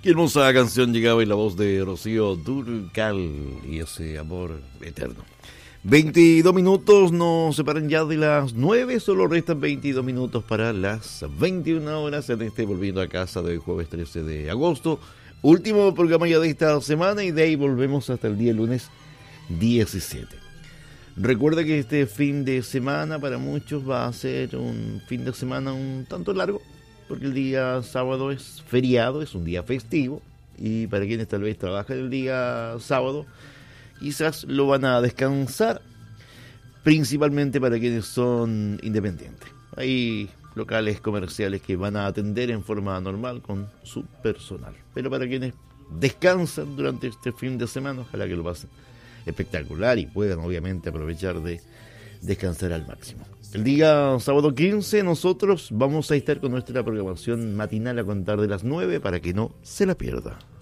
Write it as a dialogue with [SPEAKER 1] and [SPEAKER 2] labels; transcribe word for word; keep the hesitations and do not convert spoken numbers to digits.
[SPEAKER 1] Qué hermosa canción llegaba en la voz de Rocío Dúrcal y ese amor eterno. veintidós minutos nos separan ya de las nueve, solo restan veintidós minutos para las veintiuna horas en este Volviendo a Casa de jueves trece de agosto. Último programa ya de esta semana y de ahí volvemos hasta el día lunes diecisiete. Recuerda que este fin de semana para muchos va a ser un fin de semana un tanto largo, porque el día sábado es feriado, es un día festivo, y para quienes tal vez trabajan el día sábado, quizás lo van a descansar, principalmente para quienes son independientes. Hay locales comerciales que van a atender en forma normal con su personal, pero para quienes descansan durante este fin de semana, ojalá que lo pasen espectacular y puedan obviamente aprovechar de descansar al máximo. El día sábado quince nosotros vamos a estar con nuestra programación matinal a contar de las nueve para que no se la pierda.